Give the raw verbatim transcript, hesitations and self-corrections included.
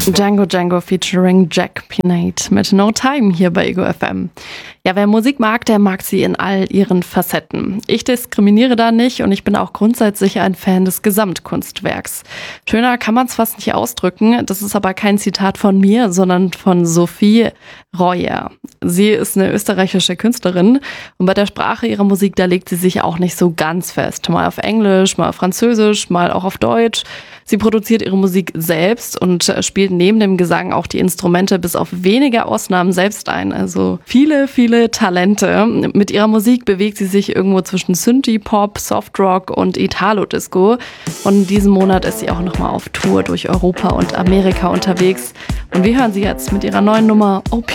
Django Django featuring Jack Pianate mit No Time hier bei Ego F M. Ja, wer Musik mag, der mag sie in all ihren Facetten. Ich diskriminiere da nicht und ich bin auch grundsätzlich ein Fan des Gesamtkunstwerks. Schöner kann man es fast nicht ausdrücken. Das ist aber kein Zitat von mir, sondern von Sophie Royer. Sie ist eine österreichische Künstlerin und bei der Sprache ihrer Musik, da legt sie sich auch nicht so ganz fest. Mal auf Englisch, mal auf Französisch, mal auch auf Deutsch. Sie produziert ihre Musik selbst und spielt neben dem Gesang auch die Instrumente bis auf wenige Ausnahmen selbst ein. Also viele, viele Talente. Mit ihrer Musik bewegt sie sich irgendwo zwischen Synthie-Pop, Softrock und Italo-Disco. Und in diesem Monat ist sie auch nochmal auf Tour durch Europa und Amerika unterwegs. Und wir hören sie jetzt mit ihrer neuen Nummer Opium.